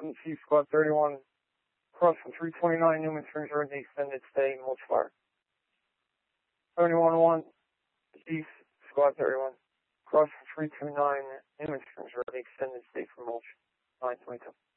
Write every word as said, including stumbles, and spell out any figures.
from Chief Squad thirty-one, cross from three twenty-nine Newman Springs Road, the extended stay, mulch fire. thirty-one one, Chief Squad thirty-one, cross from three twenty-nine Newman Springs Road, the extended stay for mulch, nine twenty-two.